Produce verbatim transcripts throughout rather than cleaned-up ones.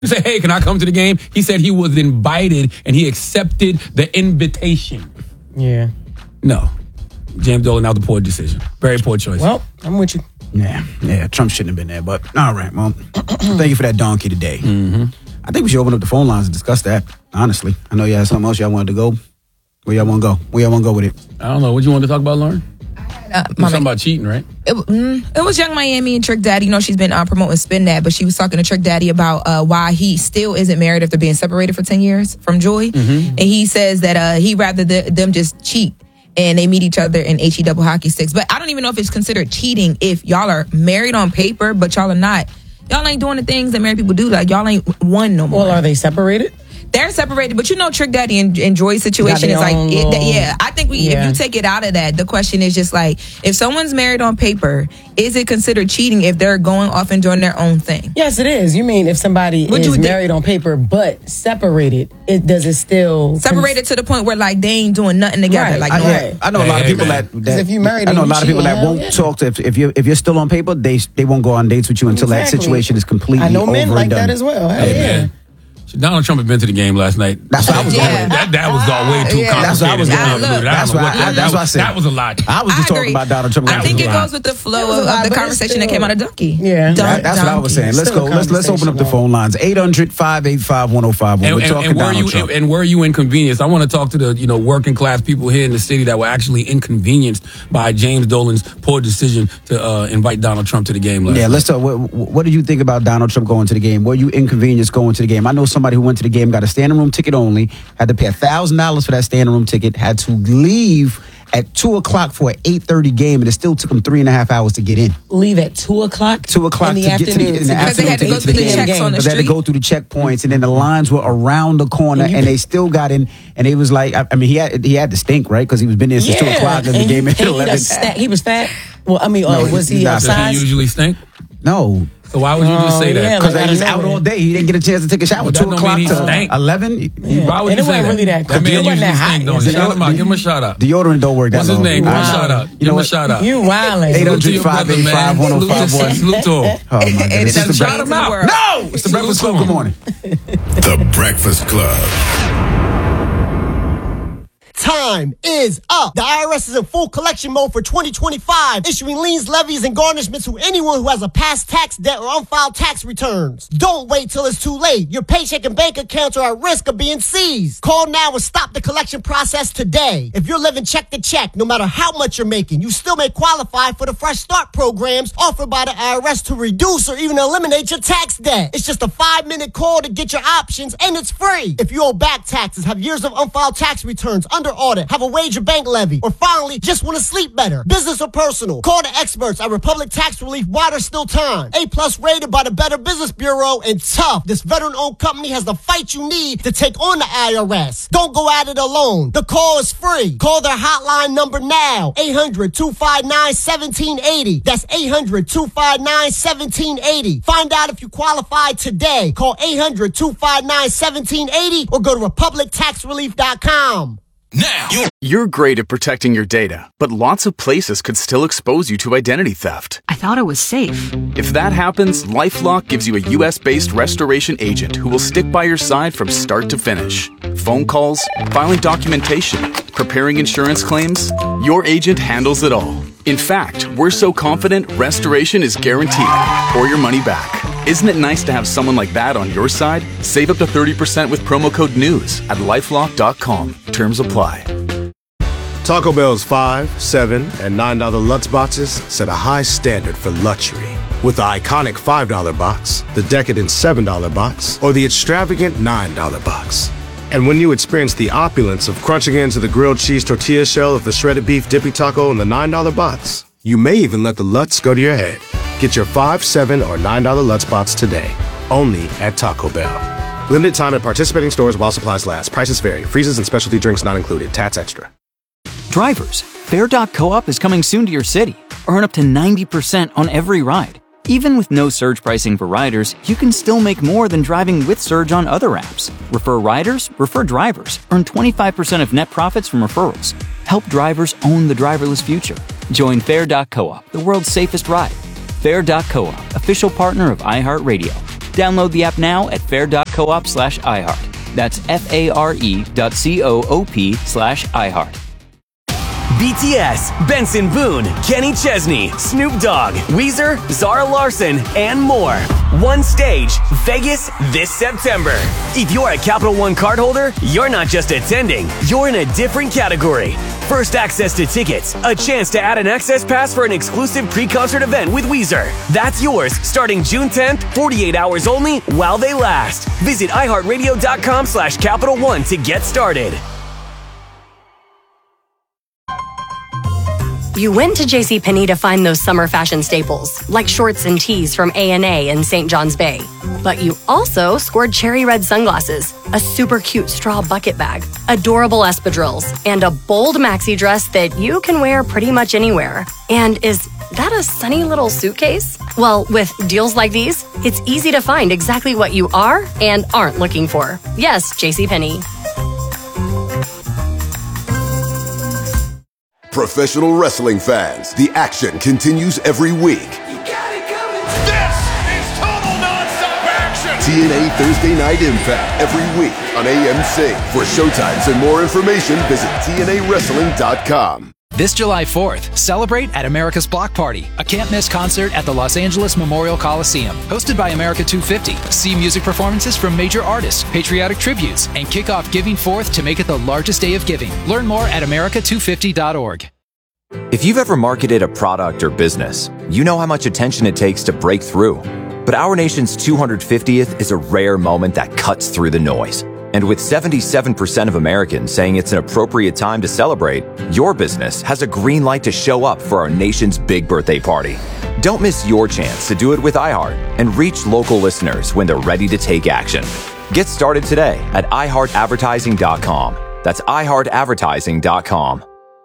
You say, hey, can I come to the game? He said he was invited and he accepted the invitation. Yeah. No. James Dolan, now the poor decision. Very poor choice. Well, I'm with you. Yeah, yeah. Trump shouldn't have been there, but all right. Well, thank you for that donkey today. Mm-hmm. I think we should open up the phone lines and discuss that, honestly. I know you had something else y'all wanted to go. Where y'all want to go? Where y'all want to go with it? I don't know. What you want to talk about, Lauren? Uh, something about cheating, right? It, mm, it was Young Miami and Trick Daddy. You know, she's been uh, promoting Spin That, but she was talking to Trick Daddy about uh, why he still isn't married after being separated for ten years from Joy. Mm-hmm. And he says that uh, he'd rather the, them just cheat and they meet each other in H E double hockey sticks. But I don't even know if it's considered cheating if y'all are married on paper, but y'all are not. Y'all ain't doing the things that married people do. Like, y'all ain't one no more. Well, are they separated? They're separated, but you know, Trick Daddy and, and Joy's situation is like, it, little, yeah. I think we, yeah. if you take it out of that, the question is just like, if someone's married on paper, is it considered cheating if they're going off and doing their own thing? Yes, it is. You mean if somebody Would is you married th- on paper but separated, it does it still separated cons- to the point where like they ain't doing nothing together? Right. like I, no. yeah, I know a Hey, lot of hey, people man. that, that if you married, I know a and lot of you people that cheating, won't yeah. talk to if, if you if you're still on paper, they they won't go on dates with you until Exactly. that situation is completely I know over men and like done. that as well. Hell Hey, yeah. man. Donald Trump had been to the game last night. That's what I was Yeah. going with. That, that was all way too Yeah. complicated. That's what I was and going with. convoluted. I That's don't know why- what that- that's that why I was- said- That was a lot. I was just I talking agree. about Donald Trump. I That think was it a lot. goes with the flow That was a of, lot, of the but it's conversation that still- came out of Donkey. Yeah. Dun- That- that's what I was Donkey. saying. Let's Still go. a Let's let's open up the conversation, phone lines. eight hundred, five eight five, one oh five one. And, We're and, talking and were Donald you Trump. and were you inconvenienced? I want to talk to the you know working class people here in the city that were actually inconvenienced by James Dolan's poor decision to uh, invite Donald Trump to the game last Yeah, night. let's talk. What, what did you think about Donald Trump going to the game? Were you inconvenienced going to the game? I know somebody who went to the game, got a standing room ticket only, had to pay a thousand dollars for that standing room ticket, had to leave at two o'clock for an eight thirty game, and it still took them three and a half hours to get in. Leave at two o'clock. Two o'clock in the to get to the, afternoon in the Because they afternoon had to to go get to through the the game. checks on the Because they had to street. go through the checkpoints, and then the lines were around the corner, and they still got in. And he was like, I, I mean, he had he had to stink, right? Because he was been there since two o'clock, and the and game he, at and he, eleven. was fat. he was fat. Well, I mean, No, uh, was he he's not. Does outside? he usually stink? No. So why would you just Oh, say that? yeah, Because like, he's I don't out know. all day. He didn't get a chance to take a shower. Well, that Two don't o'clock mean he to stank. eleven. Yeah. Why would And you it say wasn't that? really that That cold. man It wasn't usually that hot. stink, don't he? Is it- Shout him out. Give him a shout out. Deodorant don't work that What's his long. name? Give him a Wow. shout out. You Give know him a what? shout out. You wildin'. eight hundred, Salute to your five eight brother, five, man. one oh five one. Salute to him. Oh, my And goodness. it's It's the Shout breakfast. him out. world. No! It's the Breakfast Club. Good morning. The Breakfast Club. Time is up. The I R S is in full collection mode for twenty twenty-five, issuing liens, levies, and garnishments to anyone who has a past tax debt or unfiled tax returns. Don't wait till it's too late. Your paycheck and bank accounts are at risk of being seized. Call now and stop the collection process today. If you're living check to check, no matter how much you're making, you still may qualify for the Fresh Start programs offered by the I R S to reduce or even eliminate your tax debt. It's just a five-minute call to get your options, and it's free. If you owe back taxes, have years of unfiled tax returns, under audit, have a wage or bank levy, or finally just want to sleep better, business or personal, call the experts at Republic Tax Relief while there's still time. A plus rated by the Better Business Bureau, and tough. This veteran-owned company has the fight you need to take on the I R S. Don't go at it alone. The call is free. Call their hotline number now, eight hundred, two five nine, one seven eight zero. That's eight hundred, two five nine, one seven eight zero. Find out if you qualify today. Call eight hundred, two five nine, one seven eight zero or go to republic tax relief dot com. Now, You're great at protecting your data, but lots of places could still expose you to identity theft. I thought it was safe. If that happens, LifeLock gives you a U S-based restoration agent who will stick by your side from start to finish. Phone calls, filing documentation, preparing insurance claims, your agent handles it all. In fact, we're so confident restoration is guaranteed or your money back. Isn't it nice to have someone like that on your side? Save up to thirty percent with promo code NEWS at lifelock dot com. Terms apply. Taco Bell's five, seven, and nine dollar Lutz boxes set a high standard for luxury. With the iconic five dollar box, the decadent seven dollar box, or the extravagant nine dollar box. And when you experience the opulence of crunching into the grilled cheese tortilla shell of the shredded beef dippy taco in the nine dollar box, you may even let the Lutz go to your head. Get your five, seven, or nine dollar Lutz box today, only at Taco Bell. Limited time at participating stores while supplies last. Prices vary. Freezes and specialty drinks not included. Tats extra. Drivers, Fare dot co-op is coming soon to your city. Earn up to ninety percent on every ride. Even with no surge pricing for riders, you can still make more than driving with Surge on other apps. Refer riders, refer drivers. Earn twenty-five percent of net profits from referrals. Help drivers own the driverless future. Join Fare dot co-op, the world's safest ride. Fare dot co-op, official partner of iHeartRadio. Download the app now at fair.coop slash iHeart. That's F-A-R-E dot C-O-O-P slash iHeart. B T S, Benson Boone, Kenny Chesney, Snoop Dogg, Weezer, Zara Larson, and more. One stage, Vegas this September. If you're a Capital One cardholder, you're not just attending, you're in a different category. First access to tickets, a chance to add an access pass for an exclusive pre-concert event with Weezer. That's yours starting June tenth, forty-eight hours only while they last. Visit iHeartRadio.com slash Capital One to get started. You went to JCPenney to find those summer fashion staples, like shorts and tees from A and A in Saint John's Bay. But you also scored cherry red sunglasses, a super cute straw bucket bag, adorable espadrilles, and a bold maxi dress that you can wear pretty much anywhere. And is that a sunny little suitcase? Well, with deals like these, it's easy to find exactly what you are and aren't looking for. Yes, JCPenney. Professional wrestling fans, the action continues every week. You got it coming. This is total nonstop action. T N A Thursday Night Impact every week on A M C. For showtimes and more information, visit T N A wrestling dot com. This July fourth, celebrate at America's Block Party, a can't-miss concert at the Los Angeles Memorial Coliseum. Hosted by America two fifty, see music performances from major artists, patriotic tributes, and kick off Giving Fourth to make it the largest day of giving. Learn more at America two fifty dot org. If you've ever marketed a product or business, you know how much attention it takes to break through. But our nation's two hundred fiftieth is a rare moment that cuts through the noise. And with seventy-seven percent of Americans saying it's an appropriate time to celebrate, your business has a green light to show up for our nation's big birthday party. Don't miss your chance to do it with iHeart and reach local listeners when they're ready to take action. Get started today at i heart advertising dot com. That's i heart advertising dot com.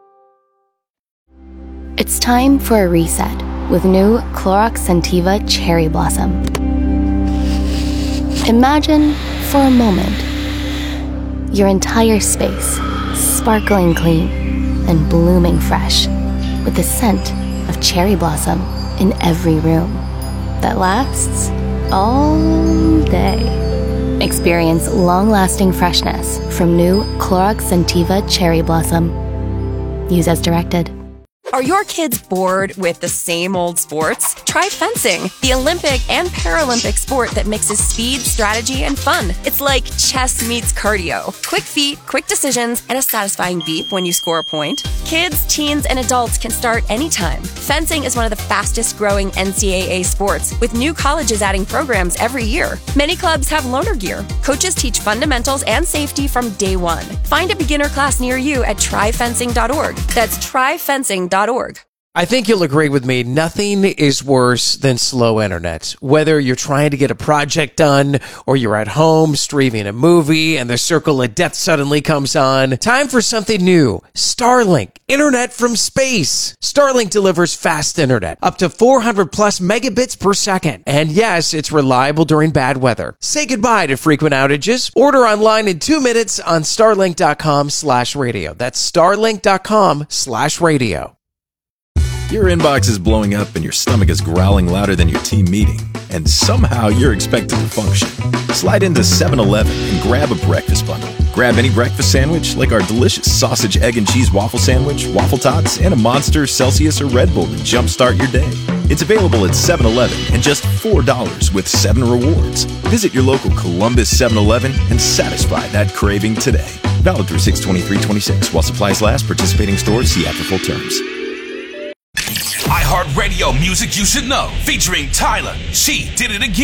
It's time for a reset with new Clorox Scentiva Cherry Blossom. Imagine for a moment your entire space sparkling clean and blooming fresh with the scent of cherry blossom in every room that lasts all day. Experience long-lasting freshness from new Clorox Scentiva Cherry Blossom. Use as directed. Are your kids bored with the same old sports? Try fencing, the Olympic and Paralympic sport that mixes speed, strategy, and fun. It's like chess meets cardio. Quick feet, quick decisions, and a satisfying beep when you score a point. Kids, teens, and adults can start anytime. Fencing is one of the fastest growing N C double A sports, with new colleges adding programs every year. Many clubs have loaner gear. Coaches teach fundamentals and safety from day one. Find a beginner class near you at try fencing dot org. That's try fencing dot org. I think you'll agree with me. Nothing is worse than slow internet. Whether you're trying to get a project done or you're at home streaming a movie and the circle of death suddenly comes on, time for something new. Starlink, internet from space. Starlink delivers fast internet, up to four hundred plus megabits per second. And yes, it's reliable during bad weather. Say goodbye to frequent outages. Order online in two minutes on starlink dot com slash radio. That's starlink dot com slash radio. Your inbox is blowing up and your stomach is growling louder than your team meeting, and somehow you're expected to function. Slide into seven eleven and grab a breakfast bundle. Grab any breakfast sandwich like our delicious sausage, egg, and cheese waffle sandwich, waffle tots, and a Monster, Celsius, or Red Bull to jumpstart your day. It's available at seven eleven and just four dollars with seven rewards. Visit your local Columbus seven eleven and satisfy that craving today. Valid through six twenty-three twenty-six while supplies last. Participating stores, see app for full terms. iHeartRadio music you should know, featuring Tyler. She did it again.